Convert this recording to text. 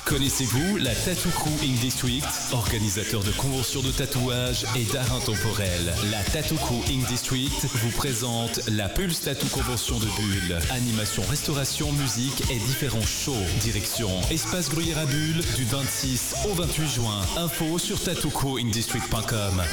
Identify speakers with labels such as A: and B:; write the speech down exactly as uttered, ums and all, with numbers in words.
A: Connaissez-vous la Tattoo Crew Ink District, organisateur de conventions de tatouage et d'art intemporel. La Tattoo Crew Ink District vous présente la Pulse Tattoo Convention de Bulle. Animation, restauration, musique et différents shows. Direction Espace Gruyère à Bulle du vingt-six au vingt-huit juin. Info sur tattoo crew ink district point com.